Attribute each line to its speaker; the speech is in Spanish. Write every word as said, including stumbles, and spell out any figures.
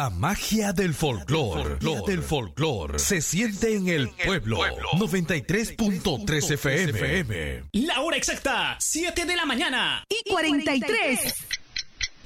Speaker 1: La magia del folclore, del folclore, se siente en el pueblo. noventa y tres punto tres F M.
Speaker 2: La hora exacta, siete de la mañana
Speaker 3: y cuarenta y tres.